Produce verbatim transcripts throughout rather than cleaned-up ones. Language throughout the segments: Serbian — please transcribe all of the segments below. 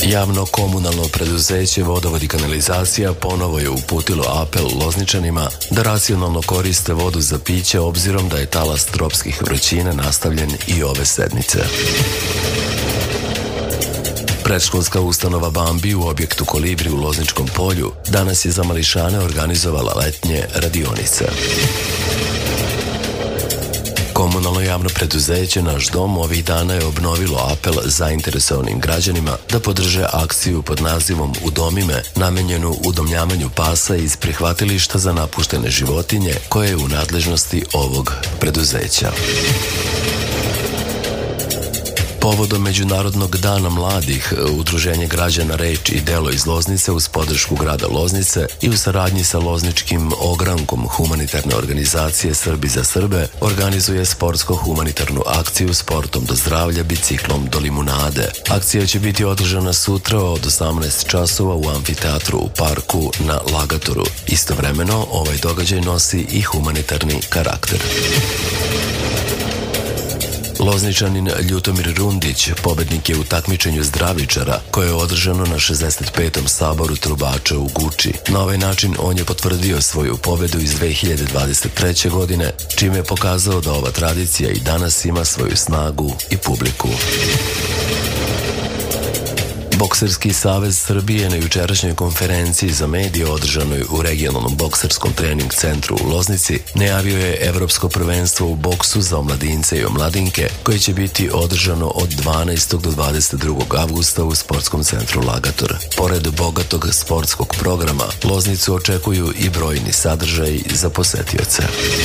Javno komunalno preduzeće Vodovod i kanalizacija ponovo je uputilo apel Lozničanima da racionalno koriste vodu za piće obzirom da je talas tropskih vrućina nastavljen i ove sedmice. Predškolska ustanova Bambi u objektu Kolibri u Lozničkom polju danas je za mališane organizovala letnje radionice. Komunalno javno preduzeće Naš dom ovih dana je obnovilo apel zainteresovanim građanima da podrže akciju pod nazivom Udomi me, namenjenu udomljavanju pasa iz prihvatilišta za napuštene životinje koje je u nadležnosti ovog preduzeća. Povodom Međunarodnog dana mladih, Udruženje građana Reč i delo iz Loznice uz podršku grada Loznice i u saradnji sa Lozničkim ogrankom humanitarne organizacije Srbi za Srbe organizuje sportsko-humanitarnu akciju Sportom do zdravlja, biciklom do limunade. Akcija će biti održana sutra od osamnaest časova u amfiteatru u parku na Lagatoru. Istovremeno, ovaj događaj nosi i humanitarni karakter. Lozničanin Ljutomir Rundić pobednik je u takmičenju zdravičara koje je održano na šezdeset petom saboru trubača u Guči. Na ovaj način on je potvrdio svoju pobedu iz dve hiljade dvadeset treće. godine, čime je pokazao da ova tradicija i danas ima svoju snagu i publiku. Bokserski savez Srbije na jučerašnjoj konferenciji za medije održanoj u regionalnom bokserskom trening centru u Loznici najavio je Evropsko prvenstvo u boksu za omladince i omladinke koje će biti održano od dvanaestog do dvadeset drugog avgusta u sportskom centru Lagator. Pored bogatog sportskog programa, Loznicu očekuju i brojni sadržaji za posetioce.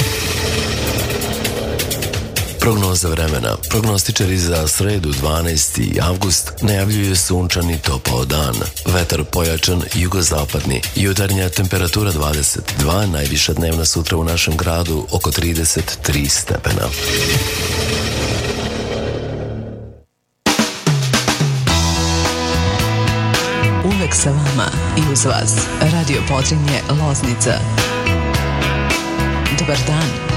Prognoza vremena. Prognostičari za sredu dvanaesti avgust najavljuju sunčan i topao dan. Vetar pojačan jugozapadni. Jutarnja temperatura dvadeset dva, najviša dnevna sutra u našem gradu oko trideset tri stepena. Uvek sa vama i uz vas. Radio Podrinje Loznica. Dobar dan.